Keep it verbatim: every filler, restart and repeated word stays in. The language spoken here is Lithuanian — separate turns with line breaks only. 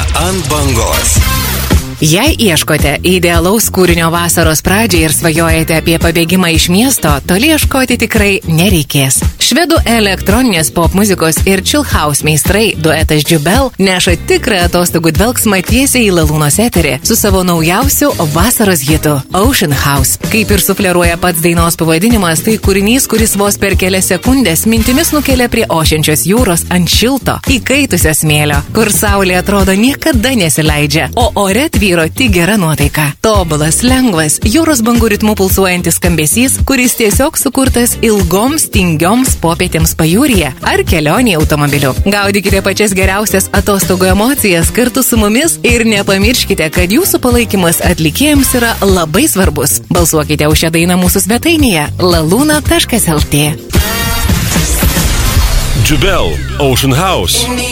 ant bangos.
Jei ieškote idealaus kūrinio vasaros pradžiai ir svajojate apie pabėgimą iš miesto, toli ieškoti tikrai nereikės. Švedų elektroninės pop muzikos ir chill house meistrai duetas Jubel neša tikrą atostogų dvelksmą tiesiai į Lalūnos eterį su savo naujausiu vasaros hitu Ocean House. Kaip ir sufleruoja pats dainos pavadinimas, tai kūrinys, kuris vos per kelias sekundės mintimis nukelia prie ošiančios jūros ant šilto, įkaitusio smėlio, kur saulė atrodo niekada nesileidžia, o ore tvyro tik gera nuotaika. Tobulas, lengvas, jūros bangų ritmu pulsuojantis skambesys, kuris tiesiog sukurtas ilgoms tingioms popietėms pajūryje ar kelionėje automobiliu. Gaudykite pačias geriausias atostogų emocijas kartu su mumis ir nepamirškite, kad jūsų palaikymas atlikėjams yra labai svarbus. Balsuokite už šią dainą mūsų svetainėje laluna taškas lt.
Jubel, Ocean House.